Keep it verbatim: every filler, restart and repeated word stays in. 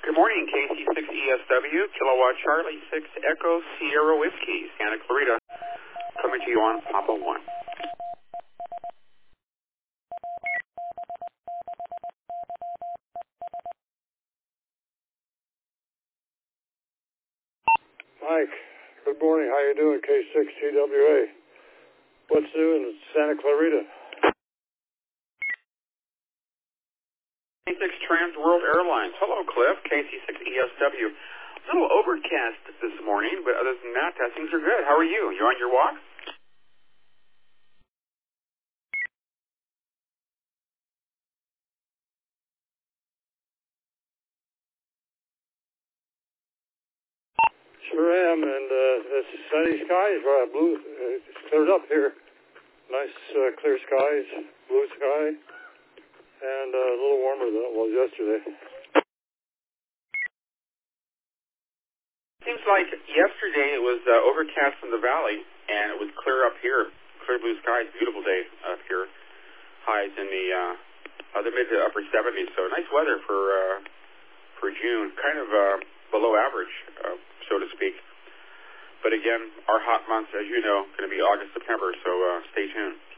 Good morning, K C six E S W, Kilowatt Charlie six Echo Sierra Whiskey, Santa Clarita, coming to you on Papa one. Mike, good morning. How you doing, K six T W A? What's new in Santa Clarita? K six Trans World Airlines. Hello, Cliff, K C six E S W. A little overcast this morning, but other than that, uh, things are good. How are you? You on your walk? Sure am, and uh, it's sunny skies, right? Blue, uh, it's cleared up here. Nice uh, clear skies, blue sky, and uh, a little warmer than it was yesterday. Seems like yesterday it was uh, overcast from the valley, and it was clear up here. Clear blue skies, beautiful day up here. Highs in the uh, uh, the mid to upper seventies, so nice weather for uh, for June. Kind of uh, below average, uh, so to speak. But again, our hot months, as you know, going to be August, September, so uh, stay tuned.